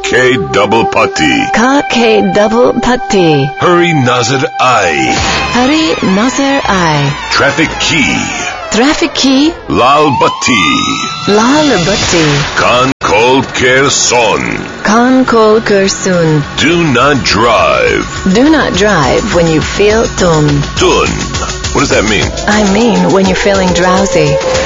K double putty. Ka ke double putty. Hurry nazar aaye. Hari nazar aaye. Traffic key. Traffic key. Lal batti. Lal batti. Kan kol ker son. Kan kol kursun. Do not drive. Do not drive when you feel dun. Dun. What does that mean? I mean when you're feeling drowsy.